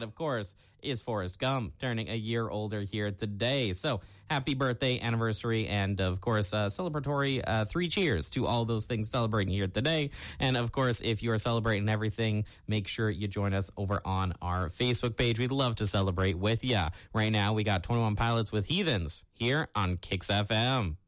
of course, is Forrest Gump, turning a year older here today. So happy birthday, anniversary, and of course, celebratory 3 cheers to all those things celebrating here today. And of course, if you are celebrating everything, make sure you join us over on our Facebook page. We'd love to celebrate with ya. Right now, we got 21 Pilots with Heathens here on Kicks FM.